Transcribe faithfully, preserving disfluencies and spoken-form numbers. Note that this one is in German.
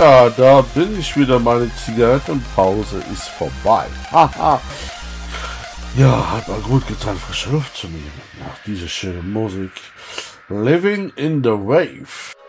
Ja, da bin ich wieder. Meine Zigarettenpause ist vorbei. Haha. Ja, hat mal gut getan, frische Luft zu nehmen. Nach dieser schönen Musik. Living in the Wave.